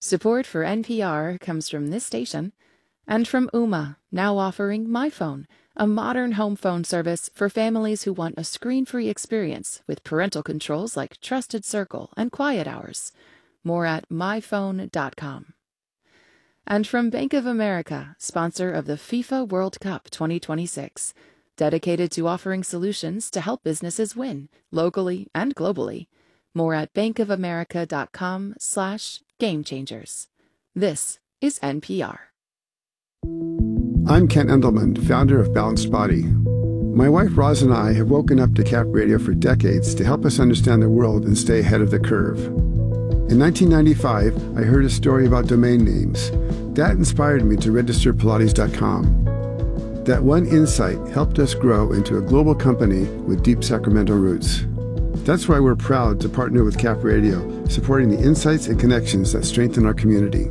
Support for NPR comes from this station and from Ooma, now offering MyPhone, a modern home phone service for families who want a screen-free experience with parental controls like Trusted Circle and Quiet Hours. More at myphone.com. And from Bank of America, sponsor of the FIFA World Cup 2026, dedicated to offering solutions to help businesses win, locally and globally. More at bankofamerica.com/gamechangers. This is NPR. I'm Ken Endelman, founder of Balanced Body. My wife Roz and I have woken up to Cap Radio for decades to help us understand the world and stay ahead of the curve. In 1995, I heard a story about domain names. That inspired me to register Pilates.com. That one insight helped us grow into a global company with deep Sacramento roots. That's why we're proud to partner with Cap Radio, supporting the insights and connections that strengthen our community.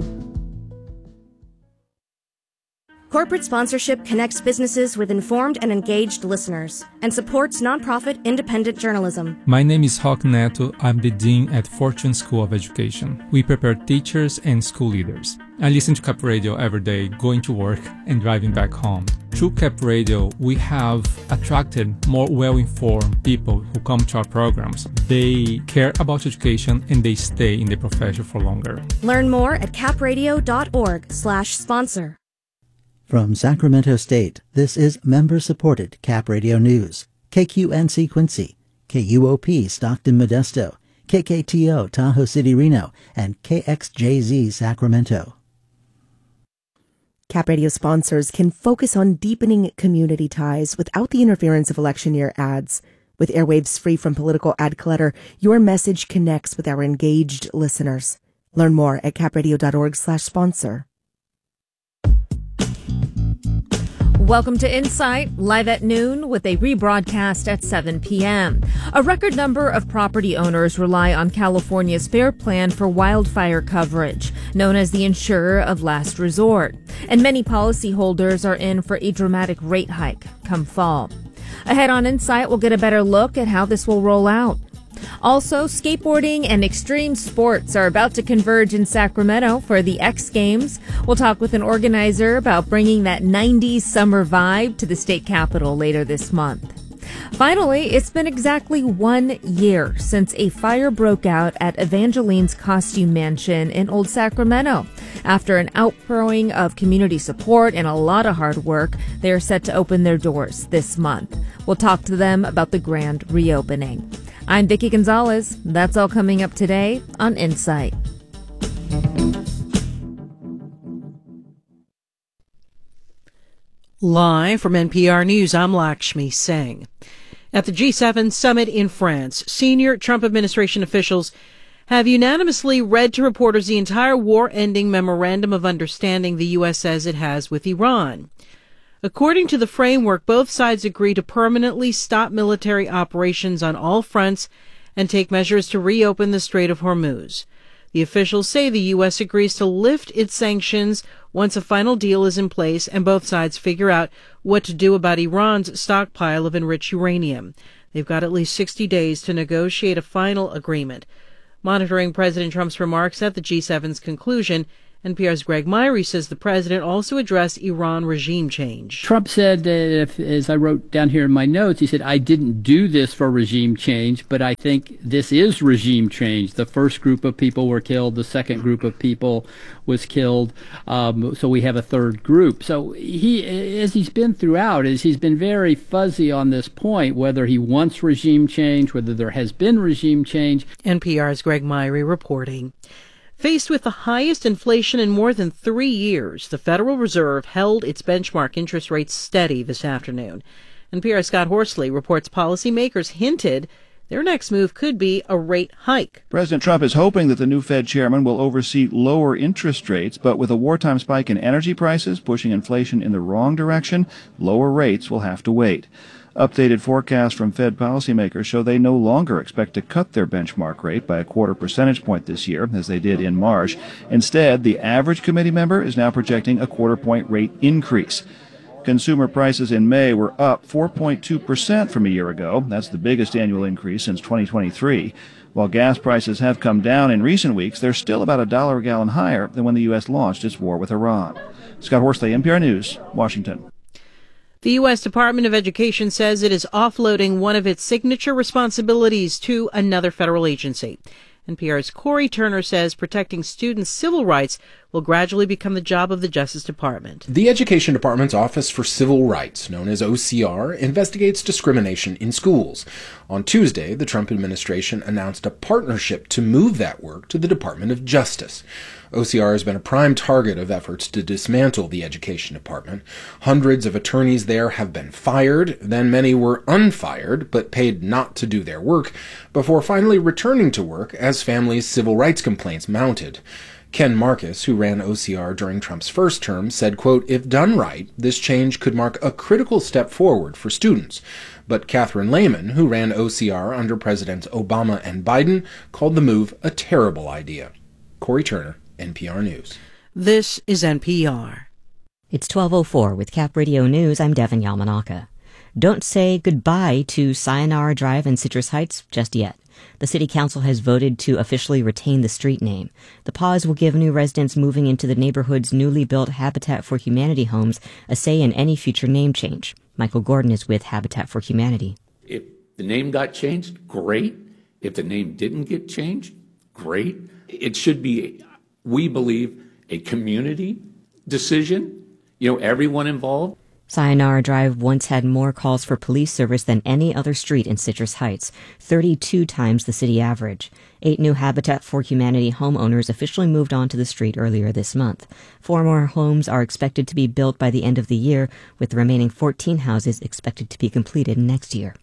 Corporate sponsorship connects businesses with informed and engaged listeners and supports nonprofit independent journalism. My name is Roque Neto. I'm the Dean at Fortune School of Education. We prepare teachers and school leaders. I listen to Cap Radio every day, going to work and driving back home. Through Cap Radio, we have attracted more well-informed people who come to our programs. They care about education and they stay in the profession for longer. Learn more at capradio.org/sponsor. From Sacramento State, this is member-supported Cap Radio News. KQNC Quincy, KUOP Stockton Modesto, KKTO Tahoe City Reno, and KXJZ Sacramento. Cap Radio sponsors can focus on deepening community ties without the interference of election year ads. With airwaves free from political ad clutter, your message connects with our engaged listeners. Learn more at capradio.org/sponsor. Welcome to Insight, live at noon with a rebroadcast at 7 p.m. A record number of property owners rely on California's FAIR Plan for wildfire coverage, known as the insurer of last resort. And many policyholders are in for a dramatic rate hike come fall. Ahead on Insight, we'll get a better look at how this will roll out. Also, skateboarding and extreme sports are about to converge in Sacramento for the X Games. We'll talk with an organizer about bringing that 90s summer vibe to the state capitol later this month. Finally, it's been exactly 1 year since a fire broke out at Evangeline's Costume Mansion in Old Sacramento. After an outpouring of community support and a lot of hard work, they are set to open their doors this month. We'll talk to them about the grand reopening. I'm Vicki Gonzalez. That's all coming up today on Insight. Live from NPR News, I'm Lakshmi Singh. At the G7 summit in France, senior Trump administration officials have unanimously read to reporters the entire war-ending memorandum of understanding the U.S. says it has with Iran. According to the framework, both sides agree to permanently stop military operations on all fronts and take measures to reopen the Strait of Hormuz. The officials say the U.S. agrees to lift its sanctions once a final deal is in place and both sides figure out what to do about Iran's stockpile of enriched uranium. They've got at least 60 days to negotiate a final agreement. Monitoring President Trump's remarks at the G7's conclusion, NPR's Greg Myrie says the president also addressed Iran regime change. Trump said, as I wrote down here in my notes, he said, I didn't do this for regime change, but I think this is regime change. The first group of people were killed. The second group of people was killed. So we have a third group. So he, as he's been throughout, he's been very fuzzy on this point, whether he wants regime change, whether there has been regime change. NPR's Greg Myrie reporting. Faced with the highest inflation in more than 3 years, the Federal Reserve held its benchmark interest rates steady this afternoon. NPR's Scott Horsley reports policymakers hinted their next move could be a rate hike. President Trump is hoping that the new Fed chairman will oversee lower interest rates, but with a wartime spike in energy prices pushing inflation in the wrong direction, lower rates will have to wait. Updated forecasts from Fed policymakers show they no longer expect to cut their benchmark rate by a quarter percentage point this year, as they did in March. Instead, the average committee member is now projecting a quarter-point rate increase. Consumer prices in May were up 4.2% from a year ago. That's the biggest annual increase since 2023. While gas prices have come down in recent weeks, they're still about $1 a gallon higher than when the U.S. launched its war with Iran. Scott Horsley, NPR News, Washington. The U.S. Department of Education says it is offloading one of its signature responsibilities to another federal agency. NPR's Corey Turner says protecting students' civil rights will gradually become the job of the Justice Department. The Education Department's Office for Civil Rights, known as OCR, investigates discrimination in schools. On Tuesday, the Trump administration announced a partnership to move that work to the Department of Justice. OCR has been a prime target of efforts to dismantle the Education Department. Hundreds of attorneys there have been fired, then many were unfired, but paid not to do their work, before finally returning to work as families' civil rights complaints mounted. Ken Marcus, who ran OCR during Trump's first term, said, quote, "If done right, this change could mark a critical step forward for students." But Catherine Lehman, who ran OCR under Presidents Obama and Biden, called the move a terrible idea. Corey Turner, NPR News. This is NPR. It's 12:04 with Cap Radio News. I'm Devin Yamanaka. Don't say goodbye to Sayonara Drive in Citrus Heights just yet. The City Council has voted to officially retain the street name. The pause will give new residents moving into the neighborhood's newly built Habitat for Humanity homes a say in any future name change. Michael Gordon is with Habitat for Humanity. If the name got changed, great. If the name didn't get changed, great. It should be, we believe, a community decision. Everyone involved. Sayonara Drive once had more calls for police service than any other street in Citrus Heights, 32 times the city average. 8 new Habitat for Humanity homeowners officially moved onto the street earlier this month. 4 more homes are expected to be built by the end of the year, with the remaining 14 houses expected to be completed next year.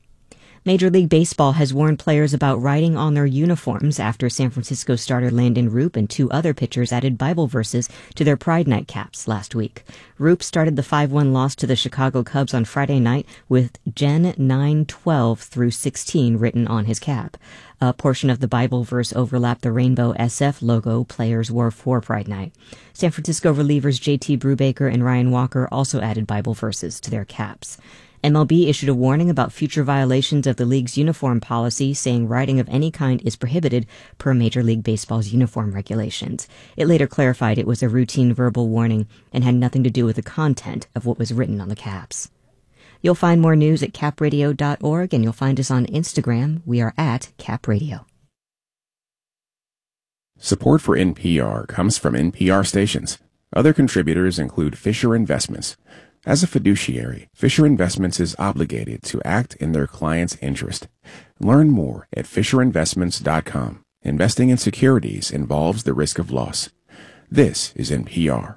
Major League Baseball has warned players about writing on their uniforms after San Francisco starter Landon Roop and 2 other pitchers added Bible verses to their Pride Night caps last week. Roop started the 5-1 loss to the Chicago Cubs on Friday night with Gen 9:12 through 16 written on his cap. A portion of the Bible verse overlapped the rainbow SF logo players wore for Pride Night. San Francisco relievers J.T. Brubaker and Ryan Walker also added Bible verses to their caps. MLB issued a warning about future violations of the league's uniform policy, saying writing of any kind is prohibited per Major League Baseball's uniform regulations. It later clarified it was a routine verbal warning and had nothing to do with the content of what was written on the caps. You'll find more news at capradio.org, and you'll find us on Instagram. We are at Cap Radio. Support for NPR comes from NPR stations. Other contributors include Fisher Investments. As a fiduciary, Fisher Investments is obligated to act in their client's interest. Learn more at FisherInvestments.com. Investing in securities involves the risk of loss. This is NPR.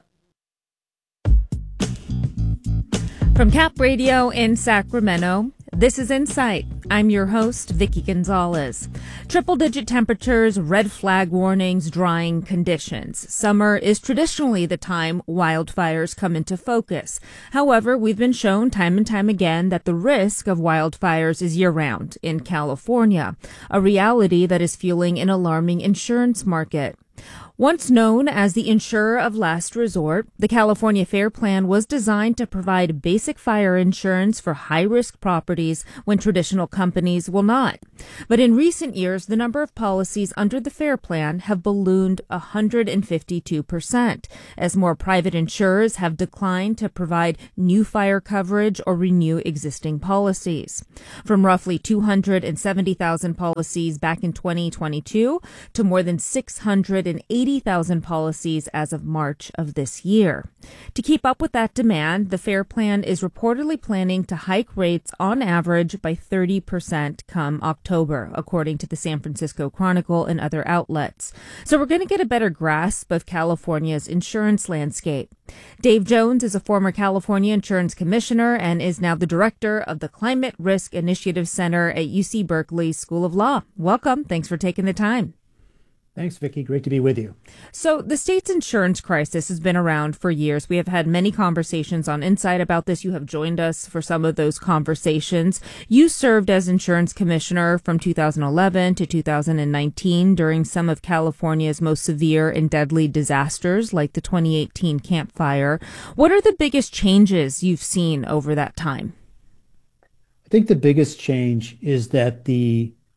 From Cap Radio in Sacramento, this is Insight. I'm your host, Vicki Gonzalez. Triple-digit temperatures, red flag warnings, drying conditions. Summer is traditionally the time wildfires come into focus. However, we've been shown time and time again that the risk of wildfires is year-round in California, a reality that is fueling an alarming insurance market. Once known as the insurer of last resort, the California FAIR Plan was designed to provide basic fire insurance for high-risk properties when traditional companies will not. But in recent years, the number of policies under the FAIR Plan have ballooned 152%, as more private insurers have declined to provide new fire coverage or renew existing policies. From roughly 270,000 policies back in 2022 to more than 680,000 policies as of March of this year. To keep up with that demand, the FAIR Plan is reportedly planning to hike rates on average by 30% come October, according to the San Francisco Chronicle and other outlets. So we're going to get a better grasp of California's insurance landscape. Dave Jones is a former California insurance commissioner and is now the director of the Climate Risk Initiative Center at UC Berkeley School of Law. Welcome. Thanks for taking the time. Thanks, Vicki. Great to be with you. So the state's insurance crisis has been around for years. We have had many conversations on Insight about this. You have joined us for some of those conversations. You served as insurance commissioner from 2011 to 2019 during some of California's most severe and deadly disasters, like the 2018 Camp Fire. What are the biggest changes you've seen over that time? I think the biggest change is that the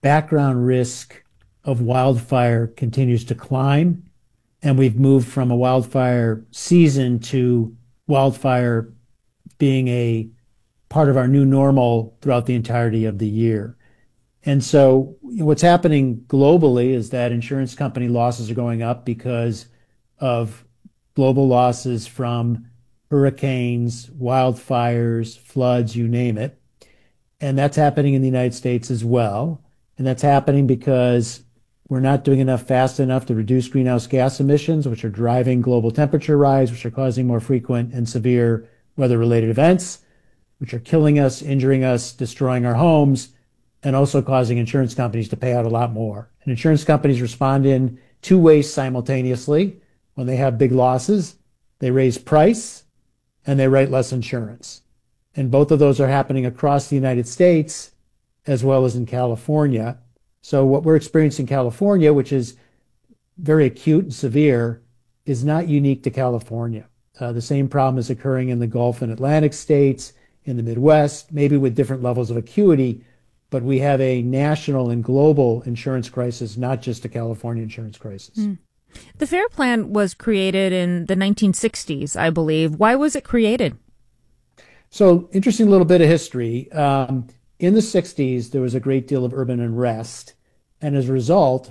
background risk of wildfire continues to climb, and we've moved from a wildfire season to wildfire being a part of our new normal throughout the entirety of the year. And so what's happening globally is that insurance company losses are going up because of global losses from hurricanes, wildfires, floods, you name it. And that's happening in the United States as well. And that's happening because we're not doing enough fast enough to reduce greenhouse gas emissions, which are driving global temperature rise, which are causing more frequent and severe weather-related events, which are killing us, injuring us, destroying our homes, and also causing insurance companies to pay out a lot more. And insurance companies respond in two ways simultaneously. When they have big losses, they raise price and they write less insurance. And both of those are happening across the United States as well as in California. So what we're experiencing in California, which is very acute and severe, is not unique to California. The same problem is occurring in the Gulf and Atlantic states, in the Midwest, maybe with different levels of acuity, but we have a national and global insurance crisis, not just a California insurance crisis. The FAIR Plan was created in the 1960s, I believe. Why was it created? So, interesting little bit of history. In the 60s, there was a great deal of urban unrest. And as a result,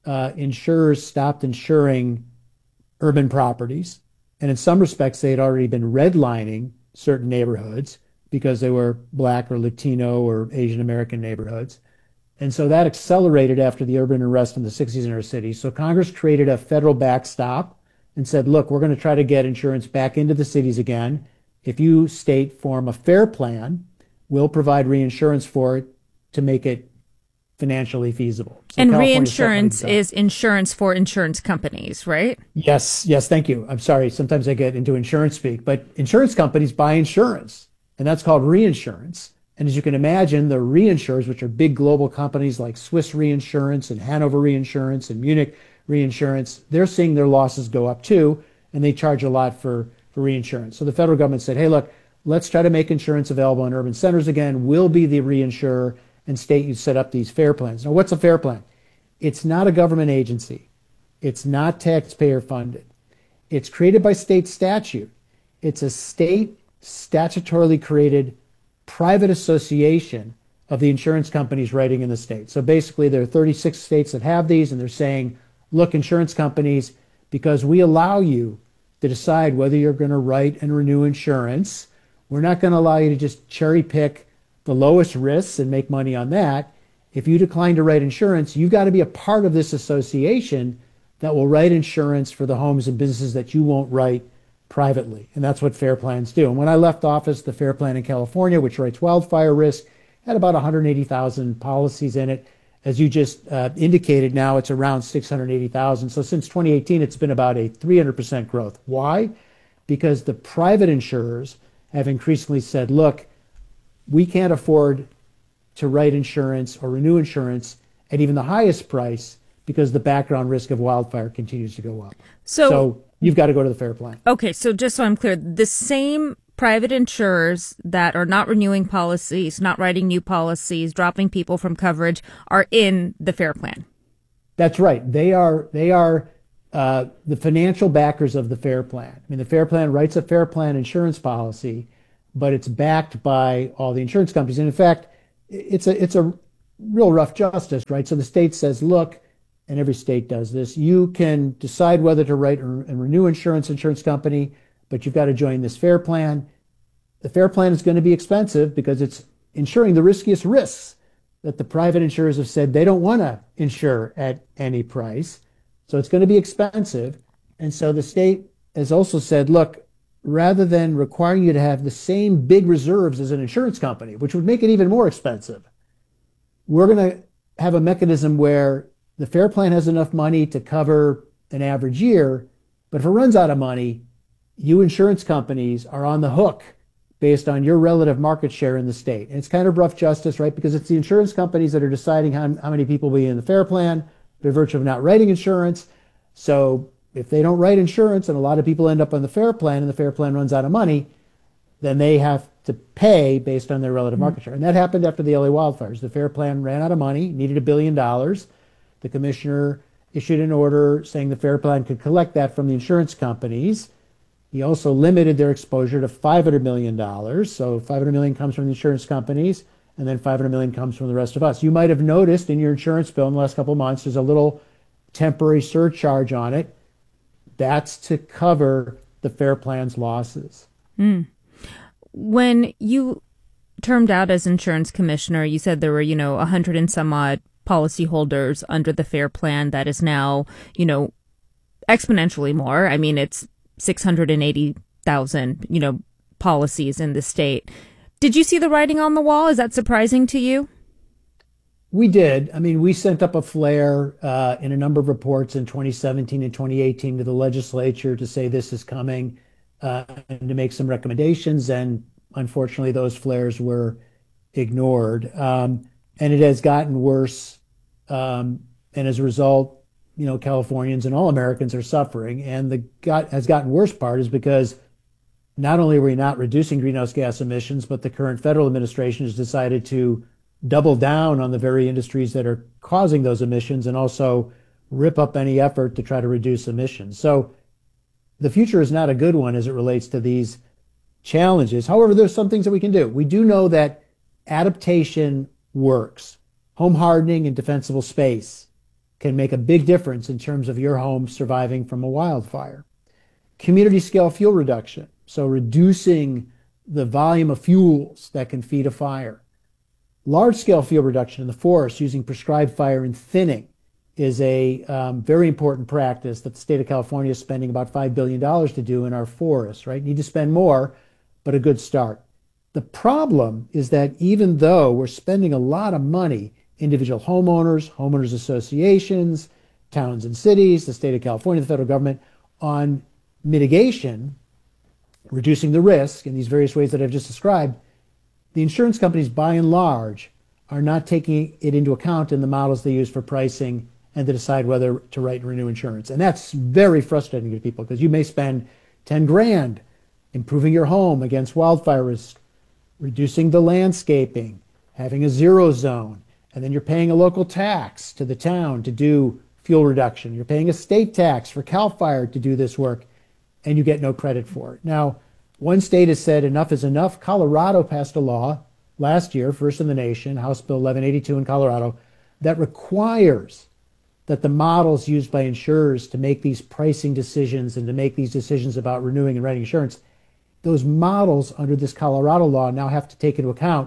insurers stopped insuring urban properties. And in some respects, they had already been redlining certain neighborhoods because they were Black or Latino or Asian American neighborhoods. And so that accelerated after the urban unrest in the 60s in our cities. So Congress created a federal backstop and said, look, we're going to try to get insurance back into the cities again. If you, state, form a FAIR Plan, we'll provide reinsurance for it to make it financially feasible. So and reinsurance is insurance for insurance companies, right? Yes, thank you. I'm sorry, sometimes I get into insurance speak, but insurance companies buy insurance, and that's called reinsurance. And as you can imagine, the reinsurers, which are big global companies like Swiss Reinsurance and Hanover Reinsurance and Munich Reinsurance, they're seeing their losses go up too, and they charge a lot for reinsurance. So the federal government said, hey, look, let's try to make insurance available in urban centers again. We'll be the reinsurer, and state, you set up these FAIR Plans. Now, what's a FAIR Plan? It's not a government agency. It's not taxpayer funded. It's created by state statute. It's a state statutorily created private association of the insurance companies writing in the state. So basically, there are 36 states that have these, and they're saying, look, insurance companies, because we allow you to decide whether you're going to write and renew insurance, we're not going to allow you to just cherry pick the lowest risks and make money on that. If you decline to write insurance, you've got to be a part of this association that will write insurance for the homes and businesses that you won't write privately. And that's what FAIR Plans do. And when I left office, the FAIR Plan in California, which writes wildfire risk, had about 180,000 policies in it. As you just indicated, now it's around 680,000. So since 2018, it's been about a 300% growth. Why? Because the private insurers have increasingly said, look, we can't afford to write insurance or renew insurance at even the highest price because the background risk of wildfire continues to go up. So you've got to go to the FAIR Plan. Okay, so just so I'm clear, the same private insurers that are not renewing policies, not writing new policies, dropping people from coverage are in the FAIR Plan. That's right. They are the financial backers of the FAIR Plan. I mean, the FAIR Plan writes a FAIR Plan insurance policy, but it's backed by all the insurance companies. And in fact, it's a real rough justice, right? So the state says, look, and every state does this, you can decide whether to write and renew insurance company, but you've got to join this FAIR Plan. The FAIR Plan is going to be expensive because it's insuring the riskiest risks that the private insurers have said they don't want to insure at any price. So it's going to be expensive. And so the state has also said, look, rather than requiring you to have the same big reserves as an insurance company, which would make it even more expensive, we're going to have a mechanism where the FAIR Plan has enough money to cover an average year, but if it runs out of money, you insurance companies are on the hook based on your relative market share in the state. And it's kind of rough justice, right? Because it's the insurance companies that are deciding how many people will be in the FAIR Plan by virtue of not writing insurance. So if they don't write insurance and a lot of people end up on the FAIR Plan and the FAIR Plan runs out of money, then they have to pay based on their relative market share. And that happened after the LA wildfires. The FAIR Plan ran out of money, needed $1 billion. The commissioner issued an order saying the FAIR Plan could collect that from the insurance companies. He also limited their exposure to $500 million. So $500 million comes from the insurance companies, and then $500 million comes from the rest of us. You might have noticed in your insurance bill in the last couple of months, there's a little temporary surcharge on it. That's to cover the FAIR Plan's losses. When you termed out as insurance commissioner, you said there were, 100 and some odd policyholders under the FAIR Plan. That is now, exponentially more. I mean, it's 680,000, policies in the state. Did you see the writing on the wall? Is that surprising to you? We did. I mean, we sent up a flare in a number of reports in 2017 and 2018 to the legislature to say this is coming and to make some recommendations. And unfortunately, those flares were ignored. And it has gotten worse. And as a result, Californians and all Americans are suffering. And the has gotten worse part is because not only are we not reducing greenhouse gas emissions, but the current federal administration has decided to double down on the very industries that are causing those emissions and also rip up any effort to try to reduce emissions. So the future is not a good one as it relates to these challenges. However, there's some things that we can do. We do know that adaptation works. Home hardening and defensible space can make a big difference in terms of your home surviving from a wildfire. Community scale fuel reduction, so reducing the volume of fuels that can feed a fire. Large scale fuel reduction in the forest using prescribed fire and thinning is a very important practice that the state of California is spending about $5 billion to do in our forests, right? Need to spend more, but a good start. The problem is that even though we're spending a lot of money, individual homeowners associations, towns and cities, the state of California, the federal government, on mitigation, reducing the risk in these various ways that I've just described, the insurance companies, by and large, are not taking it into account in the models they use for pricing and to decide whether to write and renew insurance. And that's very frustrating to people because you may spend 10 grand improving your home against wildfire risk, reducing the landscaping, having a zero zone, and then you're paying a local tax to the town to do fuel reduction. You're paying a state tax for CAL FIRE to do this work, and you get no credit for it. Now, one state has said enough is enough. Colorado passed a law last year, first in the nation, House Bill 1182 in Colorado, that requires that the models used by insurers to make these pricing decisions and to make these decisions about renewing and writing insurance, those models under this Colorado law now have to take into account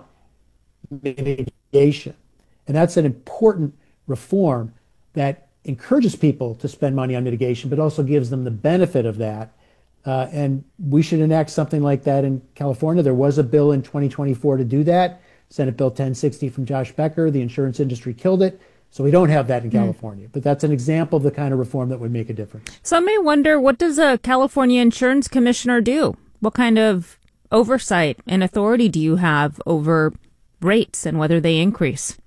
mitigation. And that's an important reform that encourages people to spend money on mitigation, but also gives them the benefit of that. And we should enact something like that in California. There was a bill in 2024 to do that, Senate Bill 1060 from Josh Becker. The insurance industry killed it. So we don't have that in California. But that's an example of the kind of reform that would make a difference. Some may wonder, what does a California insurance commissioner do? What kind of oversight and authority do you have over rates and whether they increase?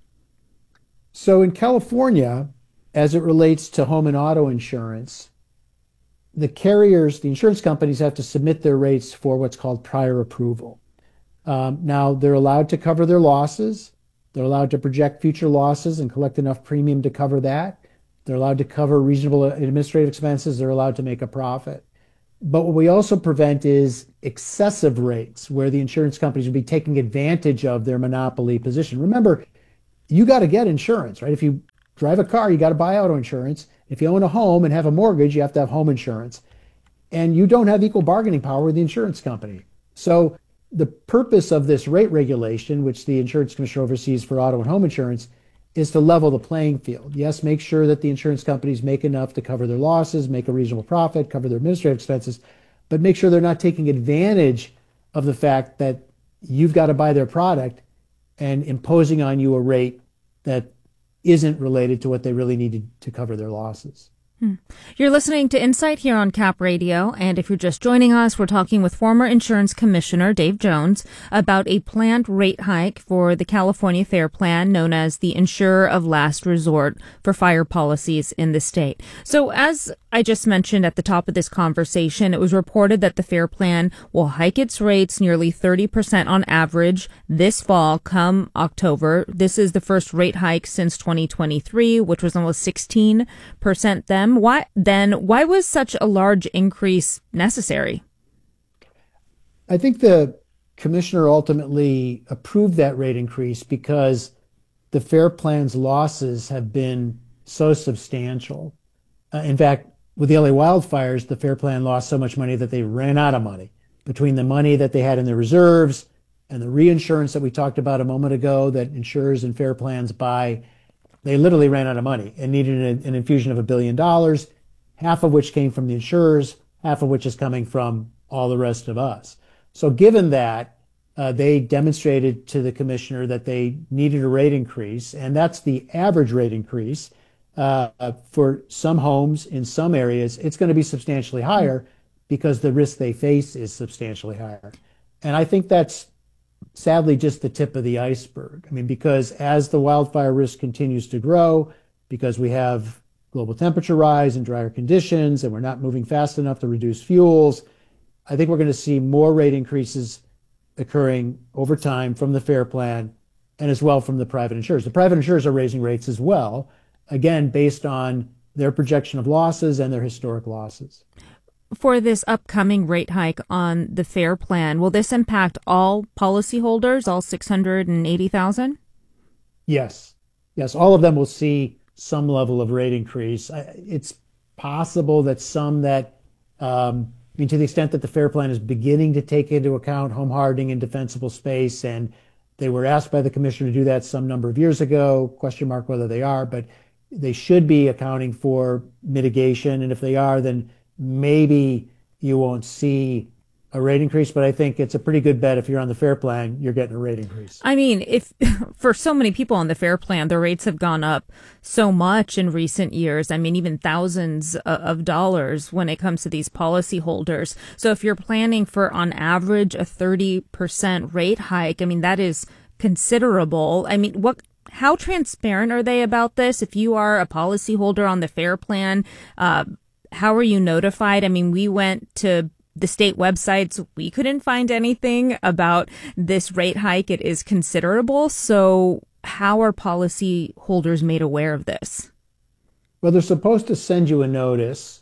So in California, as it relates to home and auto insurance, the carriers, the insurance companies have to submit their rates for what's called prior approval. Now, they're allowed to cover their losses. They're allowed to project future losses and collect enough premium to cover that. They're allowed to cover reasonable administrative expenses. They're allowed to make a profit. But what we also prevent is excessive rates where the insurance companies would be taking advantage of their monopoly position. Remember, you got to get insurance, right? If you drive a car, you got to buy auto insurance. If you own a home and have a mortgage, you have to have home insurance. And you don't have equal bargaining power with the insurance company. So the purpose of this rate regulation, which the insurance commissioner oversees for auto and home insurance, is to level the playing field. Yes, make sure that the insurance companies make enough to cover their losses, make a reasonable profit, cover their administrative expenses, but make sure they're not taking advantage of the fact that you've got to buy their product and imposing on you a rate that isn't related to what they really needed to cover their losses. You're listening to Insight here on Cap Radio, and if you're just joining us, we're talking with former Insurance Commissioner Dave Jones about a planned rate hike for the California FAIR Plan, known as the Insurer of Last Resort for fire policies in the state. So as I just mentioned at the top of this conversation, it was reported that the FAIR Plan will hike its rates nearly 30% on average this fall come October. This is the first rate hike since 2023, which was almost 16% then. Why was such a large increase necessary? I think the commissioner ultimately approved that rate increase because the FAIR Plan's losses have been so substantial. In fact, with the LA wildfires, the FAIR Plan lost so much money that they ran out of money. Between the money that they had in their reserves and the reinsurance that we talked about a moment ago that insurers and FAIR Plans buy, they literally ran out of money and needed an infusion of $1 billion, half of which came from the insurers, half of which is coming from all the rest of us. So given that, they demonstrated to the commissioner that they needed a rate increase, and that's the average rate increase. For some homes in some areas, it's going to be substantially higher because the risk they face is substantially higher. And I think that's sadly just the tip of the iceberg. I mean, because as the wildfire risk continues to grow, because we have global temperature rise and drier conditions, and we're not moving fast enough to reduce fuels, I think we're going to see more rate increases occurring over time from the FAIR Plan and as well from the private insurers. The private insurers are raising rates as well, again, based on their projection of losses and their historic losses. For this upcoming rate hike on the FAIR Plan, will this impact all policyholders, all 680,000? Yes. Yes, all of them will see some level of rate increase. It's possible that some that, to the extent that the FAIR Plan is beginning to take into account home hardening and defensible space, and they were asked by the commissioner to do that some number of years ago, question mark whether they are, but they should be accounting for mitigation. And if they are, then maybe you won't see a rate increase, but I think it's a pretty good bet if you're on the FAIR Plan, you're getting a rate increase. I mean, if for so many people on the FAIR Plan, the rates have gone up so much in recent years. I mean, even thousands of dollars when it comes to these policyholders. So if you're planning for, on average, a 30% rate hike, I mean, that is considerable. I mean, how transparent are they about this? If you are a policyholder on the FAIR Plan, how are you notified? I mean, we went to the state websites. We couldn't find anything about this rate hike. It is considerable. So how are policyholders made aware of this? Well, they're supposed to send you a notice.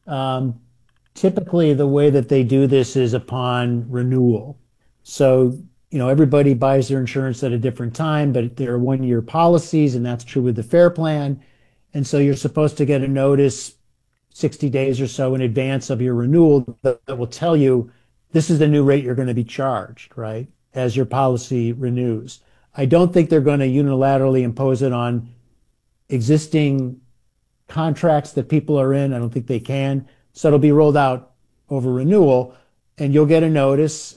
Typically, the way that they do this is upon renewal. So, everybody buys their insurance at a different time, but there are one-year policies, and that's true with the FAIR Plan. And so you're supposed to get a notice 60 days or so in advance of your renewal that will tell you this is the new rate you're going to be charged, right, as your policy renews. I don't think they're going to unilaterally impose it on existing contracts that people are in. I don't think they can. So it'll be rolled out over renewal, and you'll get a notice.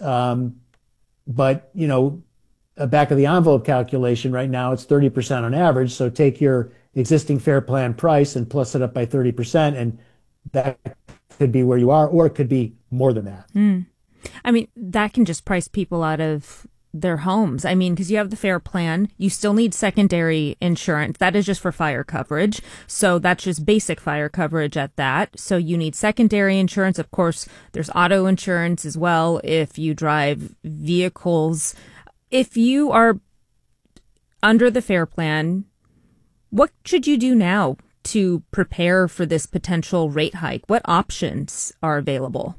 But, a back of the envelope calculation right now, it's 30% on average. So take your existing FAIR Plan price and plus it up by 30%, and that could be where you are, or it could be more than that. I mean, that can just price people out of their homes. I mean, because you have the FAIR Plan, you still need secondary insurance. That is just for fire coverage. So that's just basic fire coverage at that. So you need secondary insurance. Of course, there's auto insurance as well if you drive vehicles. If you are under the FAIR Plan, what should you do now to prepare for this potential rate hike? What options are available?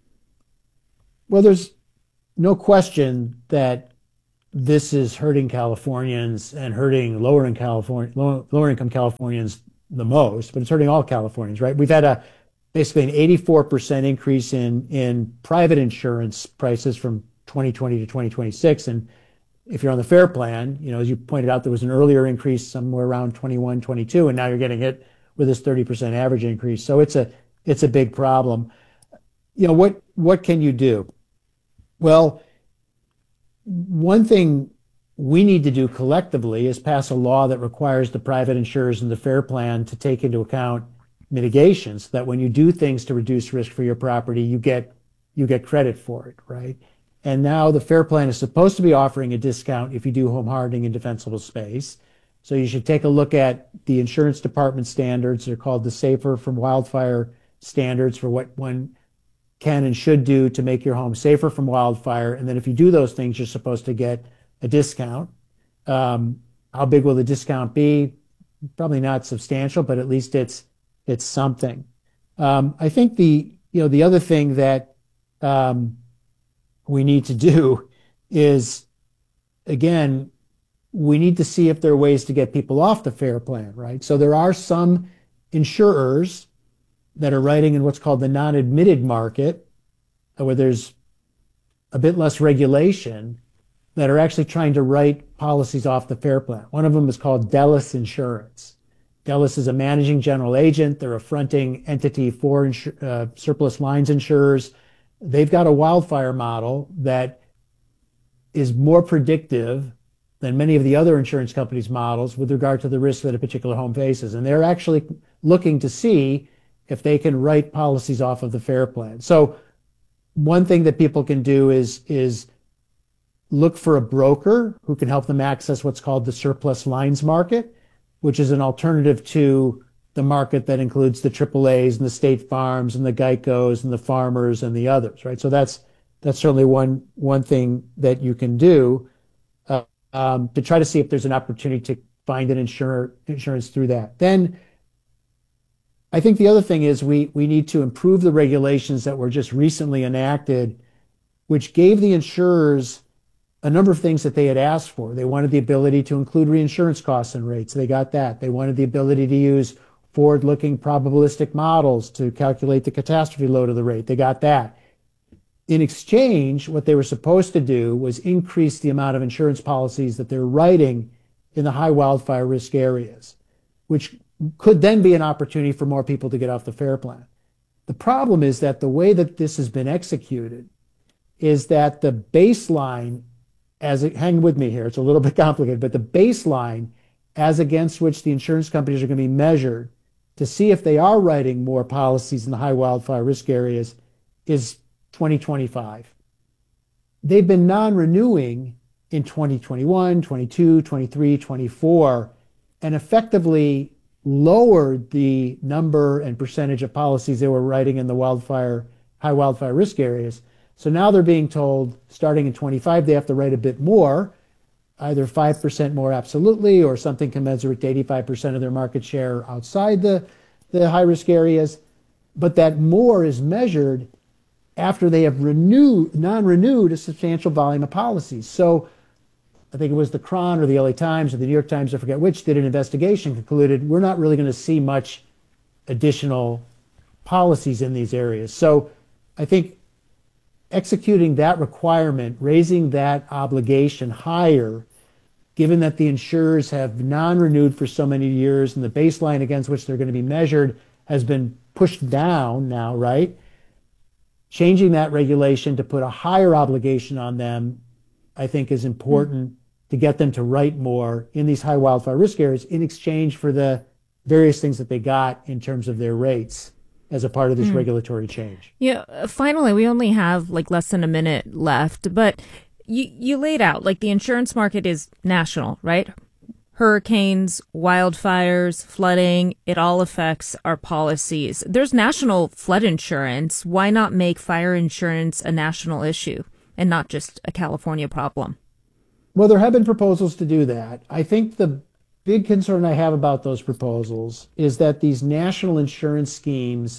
Well, there's no question that this is hurting Californians and hurting lower income Californians the most, but it's hurting all Californians, right? We've had basically an 84% increase in private insurance prices from 2020 to 2026. And if you're on the FAIR Plan, as you pointed out, there was an earlier increase somewhere around 21, 22, and now you're getting hit with this 30% average increase. So it's a big problem. What can you do? Well, one thing we need to do collectively is pass a law that requires the private insurers and the FAIR Plan to take into account mitigation, so that when you do things to reduce risk for your property, you get credit for it, right? And now the FAIR Plan is supposed to be offering a discount if you do home hardening in defensible space. So you should take a look at the insurance department standards. They're called the Safer from Wildfire standards for what one can and should do to make your home safer from wildfire. And then if you do those things, you're supposed to get a discount. How big will the discount be? Probably not substantial, but at least it's something. I think the other thing that we need to do is, again, we need to see if there are ways to get people off the FAIR Plan, right? So there are some insurers that are writing in what's called the non-admitted market, where there's a bit less regulation, that are actually trying to write policies off the FAIR Plan. One of them is called Delis Insurance. Delis is a managing general agent. They're a fronting entity for surplus lines insurers. They've got a wildfire model that is more predictive than many of the other insurance companies' models with regard to the risk that a particular home faces. And they're actually looking to see if they can write policies off of the FAIR Plan. So one thing that people can do is look for a broker who can help them access what's called the surplus lines market, which is an alternative to the market that includes the AAAs and the State Farms and the Geicos and the Farmers and the others, right? So that's certainly one thing that you can do to try to see if there's an opportunity to find an insurance through that. Then I think the other thing is we need to improve the regulations that were just recently enacted, which gave the insurers a number of things that they had asked for. They wanted the ability to include reinsurance costs and rates. They got that. They wanted the ability to use forward-looking probabilistic models to calculate the catastrophe load of the rate. They got that. In exchange, what they were supposed to do was increase the amount of insurance policies that they're writing in the high wildfire risk areas, which could then be an opportunity for more people to get off the FAIR Plan. The problem is that the way that this has been executed is that the baseline, hang with me here, it's a little bit complicated, but the baseline as against which the insurance companies are going to be measured to see if they are writing more policies in the high wildfire risk areas is 2025. They've been non-renewing in 2021, 22, 23, 24, and effectively lowered the number and percentage of policies they were writing in the high wildfire risk areas. So now they're being told, starting in 25, they have to write a bit more, either 5% more absolutely or something commensurate to 85% of their market share outside the high-risk areas. But that more is measured after they have non-renewed a substantial volume of policies. So I think it was the Cron or the LA Times or the New York Times, I forget which, did an investigation, concluded we're not really going to see much additional policies in these areas. So I think executing that requirement, raising that obligation higher, given that the insurers have non-renewed for so many years and the baseline against which they're going to be measured has been pushed down now, right? Changing that regulation to put a higher obligation on them, I think, is important to get them to write more in these high wildfire risk areas in exchange for the various things that they got in terms of their rates as a part of this regulatory change. Yeah. Finally, we only have like less than a minute left, but you laid out like the insurance market is national, right? Hurricanes, wildfires, flooding, it all affects our policies. There's national flood insurance. Why not make fire insurance a national issue and not just a California problem? Well, there have been proposals to do that. I think the big concern I have about those proposals is that these national insurance schemes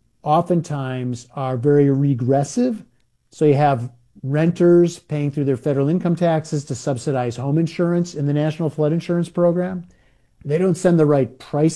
oftentimes are very regressive. So you have renters paying through their federal income taxes to subsidize home insurance in the National Flood Insurance Program. They don't send the right price